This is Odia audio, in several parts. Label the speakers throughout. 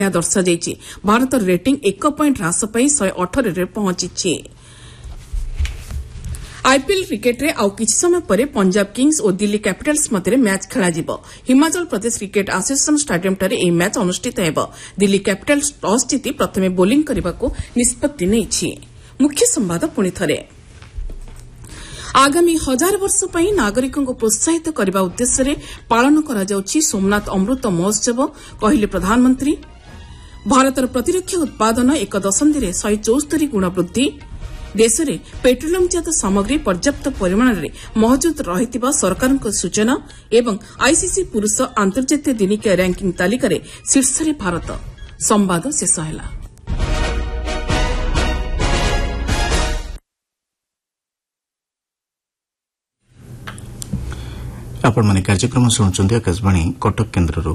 Speaker 1: दर्शाଯାଇଛି भारतर रेटिंग 1 पॉइंट ह्रास पाई 118 रे पहुंची। आईपीएल क्रिकेट रे आउ किछि समय परे पंजाब किंग्स और दिल्ली कैपिटल्स मध्य match खेलाଯିବ। Himachal Pradesh cricket association stadium ठारे ଏହି मैच अनुष्ठित ହେବ। दिल्ली कैपिटल्स टॉस जीति प्रथमे बोलिंग करबाको निष्पत्ति नेछि। मुख्य संवाद पुणी थरे। आगामी 1000 वर्ष पई नागरिकों को प्रोत्साहित करबा उद्देश्य रे पालन करा जाउछि सोमनाथ अमृत महोत्सव कहले प्रधानमंत्री। भारतर प्रतिरक्षा उत्पादन एक दशंधि रे 174 गुण वृद्धि। देश में पेट्रोलियमजात सामग्री पर्याप्त परिमाण में मौजूद रहिथिबा सरकारक सूचना एवं आईसीसी पुरुष अंतर्जातीय दिनिकिया रैंकिंग तालिकार शीर्ष रे भारत। संवाद शेष होला।
Speaker 2: आपण माने कार्यक्रम सुनुचंदी आकाशवाणी कटक केन्द्ररो।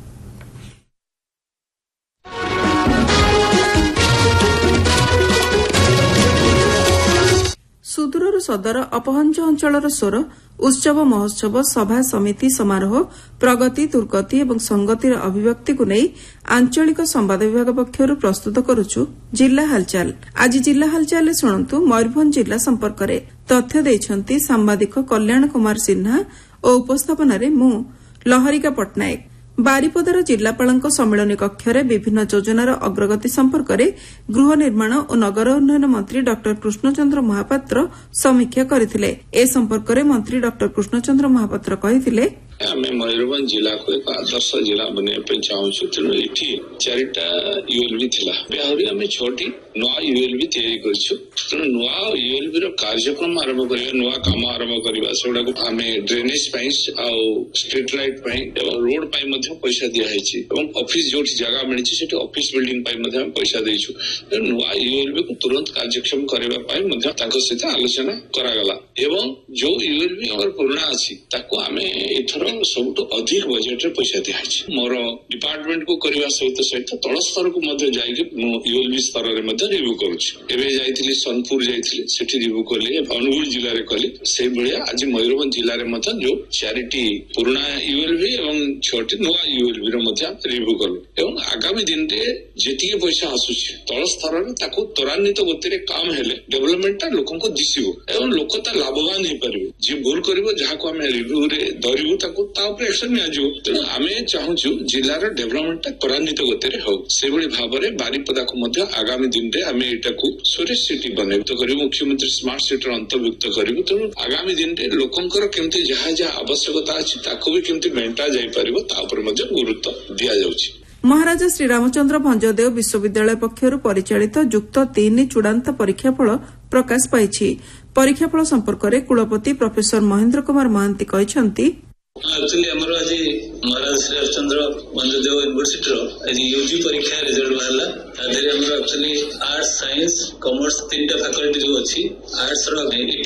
Speaker 3: सुदूरରୁ ସଦର ଅପହଞ୍ଚ ଅଞ୍ଚଳର ସ୍ୱର ଉତ୍ସବ ମହୋତ୍ସବ ସଭା ସମିତି ସମାରୋହ ପ୍ରଗତି ଦୁର୍ଗତି ଏବଂ ସଂଗତିର ଅଭିବ୍ୟକ୍ତିକୁ ନେଇ ଆଞ୍ଚଳିକ ସମ୍ବାଦ ବିଭାଗ ପକ୍ଷରୁ ପ୍ରସ୍ତୁତ କରୁଛୁ ଜିଲ୍ଲା ହାଲଚାଲ। ଆଜି ଜିଲ୍ଲା ହାଲଚାଲରେ ଶୁଣନ୍ତୁ ମୟୂରଭଞ୍ଜ ଜିଲ୍ଲା ସମ୍ପର୍କରେ ତଥ୍ୟ ଦେଇଛନ୍ତି ସାମ୍ବାଦିକ କଲ୍ୟାଣ କୁମାର ସିହ୍ନା ଓ ଉପସ୍ଥାପନାରେ ମୁଁ ଲହରିକା ପଟ୍ଟନାୟକ। ବାରିପଦାର ଜିଲ୍ଲାପାଳଙ୍କ ସମ୍ମିଳନୀ କକ୍ଷରେ ବିଭିନ୍ନ ଯୋଜନାର ଅଗ୍ରଗତି ସମ୍ପର୍କରେ ଗୃହ ନିର୍ମାଣ ଓ ନଗର ଉନ୍ନୟନ ମନ୍ତ୍ରୀ ଡ କୃଷ୍ଣଚନ୍ଦ୍ର ମହାପାତ୍ର ସମୀକ୍ଷା କରିଥିଲେ। ଏ ସମ୍ପର୍କରେ ମନ୍ତ୍ରୀ ଡ କୃଷ୍ଣଚନ୍ଦ୍ର ମହାପାତ୍ର କହିଥିଲେ,
Speaker 4: ଆମେ ମୟୂରଭଞ୍ଜ ଜିଲ୍ଲାକୁ ଏକ ଆଦର୍ଶ ଜିଲ୍ଲା ବନେଇବା ପାଇଁ ଚାହୁଁଛୁ। ତେଣୁ ଏଠି 4ଟା ୟୁଏଲବି ଥିଲା, ଆହୁରି ଆମେ 6ଟି ନୂଆ ୟୁଏଲବି ତିଆରି କରିଛୁ। ତେଣୁ ନୂଆ ୟୁଏଲବି ର କାର୍ଯ୍ୟକ୍ରମ ଆରମ୍ଭ କରିବା, ନୂଆ କାମ ଆରମ୍ଭ କରିବା, ସେଗୁଡାକୁ ଆମେ ଡ୍ରେନେଜ ପାଇଁ ଆଉ ଷ୍ଟ୍ରିଟ୍ ଲାଇଟ୍ ପାଇଁ ଏବଂ ରୋଡ ପାଇଁ ମଧ୍ୟ ପଇସା ଦିଆହେଇଛି ଏବଂ ଅଫିସ ଯୋଉଠି ଜାଗା ମିଳିଛି ସେଠି ଅଫିସ ବିଲ୍ଡିଂ ପାଇଁ ମଧ୍ୟ ଆମେ ପଇସା ଦେଇଛୁ। ତେଣୁ ନୂଆ ୟୁଏଲବି କୁ ତୁରନ୍ତ କାର୍ଯ୍ୟକ୍ଷମ କରିବା ପାଇଁ ମଧ୍ୟ ତାଙ୍କ ସହିତ ଆଲୋଚନା କରାଗଲା ଏବଂ ଯୋଉ ୟୁଏଲବି ଆମର ପୁରୁଣା ଅଛି ତାକୁ ଆମେ ଏଥର ସବୁଠୁ ଅଧିକ ବଜେଟରେ ପଇସା ଦିଆହେଇଛି। ମୋର ଡିପାର୍ଟମେଣ୍ଟକୁ କରିବା ସହିତ ତଳ ସ୍ତରକୁ ମଧ୍ୟ ଯାଇକି ମୁଁ ୟୁଏଲବି ସ୍ତରରେ ମଧ୍ୟ ରିଭ୍ୟୁ କରୁଛି। ଏବେ ଯାଇଥିଲି ସୋନପୁର ଯାଇଥିଲି, ସେଠି ରିଭ୍ୟୁ କଲି, ଅନୁଗୁଳ ଜିଲ୍ଲାରେ କଲି। ସେଇଭଳିଆ ଆଜି ମୟୂରଭଞ୍ଜ ଜିଲ୍ଲାରେ ମଧ୍ୟ ଯୋଉ 4ଟି ପୁରୁଣା ୟୁଏଲବି ଏବଂ 6ଟି ନୂଆ ୟୁଏଲବି ର ମଧ୍ୟ ରିଭ୍ୟୁ କଲୁ ଏବଂ ଆଗାମୀ ଦିନରେ ଯେତିକି ପଇସା ଆସୁଛି ତଳ ସ୍ତରରେ ତାକୁ ତ୍ୱରାନ୍ୱିତ ଗତିରେ କାମ ହେଲେ ଡେଭଲପମେଣ୍ଟଟା ଲୋକଙ୍କୁ ଦିଶିବ ଏବଂ ଲୋକ ତା ଲାଭବାନ ହେଇପାରିବେ। ଯିଏ ଭୁଲ କରିବ, ଯାହାକୁ ଆମେ ରିଭ୍ୟୁରେ ଧରିବୁ ତାକୁ ତା ଉପରେ ଆକ୍ସନ ନିଆଯିବ। ତେଣୁ ଆମେ ଚାହୁଁଛୁ ଜିଲ୍ଲାର ଡେଭଲପମେଣ୍ଟଟା ତ୍ୱରାନ୍ୱିତ ଗତିରେ ହଉ। ସେଭଳି ଭାବରେ ବାରିପଦାକୁ ମଧ୍ୟ ଆଗାମୀ ଦିନରେ ଆମେ ଏଟାକୁ ସୁରେଶ ସିଟି ବନେଇଭୁକ୍ତ କରିବୁ, ମୁଖ୍ୟମନ୍ତ୍ରୀ ସ୍ମାର୍ଟ ସିଟିର ଅନ୍ତର୍ଭୁକ୍ତ କରିବୁ। ତେଣୁ ଆଗାମୀ ଦିନରେ ଲୋକଙ୍କର କେମିତି ଯାହା ଯାହା ଆବଶ୍ୟକତା ଅଛି ତାକୁ ବି କେମିତି ମେଣ୍ଟା ଯାଇପାରିବ ତା ଉପରେ ମଧ୍ୟ ଗୁରୁତ୍ୱ ଦିଆଯାଉଛି।
Speaker 3: ମହାରାଜା ଶ୍ରୀରାମଚନ୍ଦ୍ର ଭଞ୍ଜଦେଓ ବିଶ୍ୱବିଦ୍ୟାଳୟ ପକ୍ଷରୁ ପରିଚାଳିତ ଯୁକ୍ତ 3 ଚୂଡ଼ାନ୍ତ ପରୀକ୍ଷାଫଳ ପ୍ରକାଶ ପାଇଛି। ପରୀକ୍ଷାଫଳ ସମ୍ପର୍କରେ କୁଳପତି ପ୍ରଫେସର ମହେନ୍ଦ୍ର କୁମାର ମହାନ୍ତି କହିଛନ୍ତି,
Speaker 5: ଆକ୍ଚୁଆଲି ଆମର ଆଜି ମହାରାଜ ଶ୍ରୀରାମଚନ୍ଦ୍ର ଭଞ୍ଜଦେଓ ୟୁନିଭର୍ସିଟିର ଆଜି ୟୁଜି ପରୀକ୍ଷା ରେଜଲ୍ଟ ବାହାରିଲା। ତା ଦେହରେ ଆମର actually arts, science, commerce 3ଟା faculty ଯୋଉ ଅଛି, ଆର୍ଟସ ର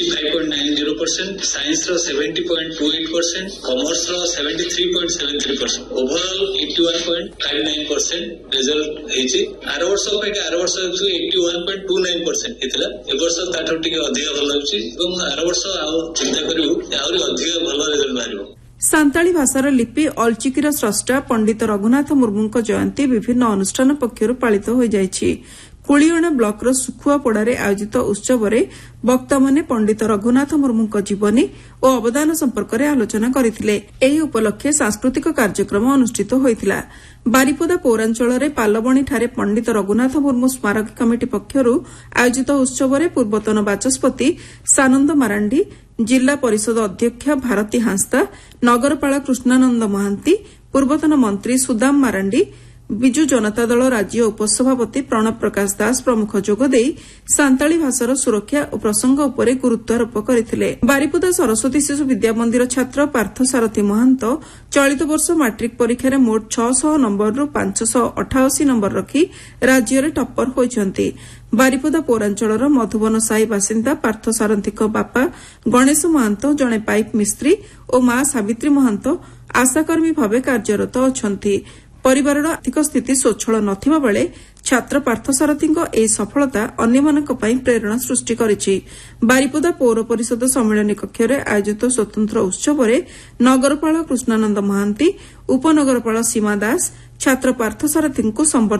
Speaker 5: 85.90%, ସାଇନ୍ସ ର 70.28%, କମର୍ସ ର 73.73%, ଓଭରଅଲ୍ 81.59% ରେଜଲ୍ଟ ହେଇଛି। ଆର ବର୍ଷ ଅପେକ୍ଷା ଆର ବର୍ଷ 81.29% ହେଇଥିଲା। ଏ ବର୍ଷ ତାଠାରୁ ଟିକେ ଅଧିକ ଭଲ ହେଉଛି ଏବଂ ଆର ବର୍ଷ ଆଉ ଚିନ୍ତା କରିବୁ ଆହୁରି ଅଧିକ ଭଲ ରେଜଲ୍ଟ ବାହାରିବ।
Speaker 3: ସାନ୍ତାଳୀ ଭାଷାର ଲିପି ଅଲଚିକିର ସ୍ରଷ୍ଟା ପଣ୍ଡିତ ରଘୁନାଥ ମୁର୍ମୁଙ୍କ ଜୟନ୍ତୀ ବିଭିନ୍ନ ଅନୁଷ୍ଠାନ ପକ୍ଷରୁ ପାଳିତ ହୋଇଯାଇଛି। କୁଳିଅଣା ବ୍ଲକର ସୁଖୁଆପଡ଼ାରେ ଆୟୋଜିତ ଉତ୍ସବରେ ବକ୍ତାମାନେ ପଣ୍ଡିତ ରଘୁନାଥ ମୁର୍ମୁଙ୍କ ଜୀବନୀ ଓ ଅବଦାନ ସମ୍ପର୍କରେ ଆଲୋଚନା କରିଥିଲେ। ଏହି ଉପଲକ୍ଷେ ସାଂସ୍କୃତିକ କାର୍ଯ୍ୟକ୍ରମ ଅନୁଷ୍ଠିତ ହୋଇଥିଲା। ବାରିପଦା ପୌରାଞ୍ଚଳରେ ପାଲବଣୀଠାରେ ପଣ୍ଡିତ ରଘୁନାଥ ମୁର୍ମୁ ସ୍ମାରକୀ କମିଟି ପକ୍ଷରୁ ଆୟୋଜିତ ଉତ୍ସବରେ ପୂର୍ବତନ ବାଚସ୍ପତି ସାନନ୍ଦ ମାରାଣ୍ଡି, ଜିଲ୍ଲା ପରିଷଦ ଅଧ୍ୟକ୍ଷା ଭାରତୀ ହାଁସଦା, ନଗରପାଳ କୃଷ୍ଣାନନ୍ଦ ମହାନ୍ତି, ପୂର୍ବତନ ମନ୍ତ୍ରୀ ସୁଦାମ ମାରାଣ୍ଡି, ବିଜୁ ଜନତା ଦଳ ରାଜ୍ୟ ଉପସଭାପତି ପ୍ରଣବ ପ୍ରକାଶ ଦାସ ପ୍ରମୁଖ ଯୋଗଦେଇ ସାନ୍ତାଳୀ ଭାଷାର ସୁରକ୍ଷା ଓ ପ୍ରସଙ୍ଗ ଉପରେ ଗୁରୁତ୍ୱାରୋପ କରିଥିଲେ। ବାରିପଦା ସରସ୍ୱତୀ ଶିଶୁ ବିଦ୍ୟାମନ୍ଦିର ଛାତ୍ର ପାର୍ଥ ସାରଥୀ ମହାନ୍ତ ଚଳିତ ବର୍ଷ ମାଟ୍ରିକ ପରୀକ୍ଷାରେ ମୋଟ 600 ନମ୍ବରରୁ 588 ନମ୍ବର ରଖି ରାଜ୍ୟରେ ଟପ୍ପର ହୋଇଛନ୍ତି। ବାରିପଦା ପୌରାଞ୍ଚଳର ମଧୁବନ ସାହି ବାସିନ୍ଦା ପାର୍ଥ ସାରଥୀଙ୍କ ବାପା ଗଣେଶ ମହାନ୍ତ ଜଣେ ପାଇପ ମିସ୍ତ୍ରୀ ଓ ମା ସାବିତ୍ରୀ ମହାନ୍ତ ଆଶାକର୍ମୀ ଭାବେ କାର୍ଯ୍ୟରତ ଅଛନ୍ତି। ପରିବାରର ଆର୍ଥିକ ସ୍ଥିତି ସ୍ୱଚ୍ଛଳ ନଥିବା ବେଳେ ଛାତ୍ର ପାର୍ଥ ସାରଥୀଙ୍କ ଏହି ସଫଳତା ଅନ୍ୟମାନଙ୍କ ପାଇଁ ପ୍ରେରଣା ସୃଷ୍ଟି କରିଛି। ବାରିପଦା ପୌର ପରିଷଦ ସମ୍ମିଳନୀ କକ୍ଷରେ ଆୟୋଜିତ ସ୍ୱତନ୍ତ୍ର ଉତ୍ସବରେ ନଗରପାଳ କୃଷ୍ଣାନନ୍ଦ ମହାନ୍ତି, ଉପନଗରପାଳ ସୀମା ଦାସ, ଛାତ୍ର ପାର୍ଥସାରଥୀଙ୍କୁ